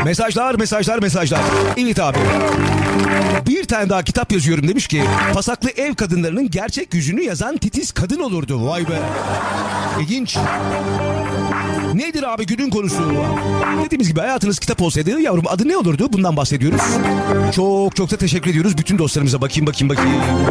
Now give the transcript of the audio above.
Mesajlar. Evet abi. Bir tane daha kitap yazıyorum demiş ki pasaklı ev kadınlarının gerçek yüzünü yazan titiz kadın olurdu. Vay be. İlginç. Nedir abi günün konusu? Dediğimiz gibi hayatınız kitap olsaydı yavrum adı ne olurdu? Bundan bahsediyoruz. Çok da teşekkür ediyoruz bütün dostlarımıza. Bakayım.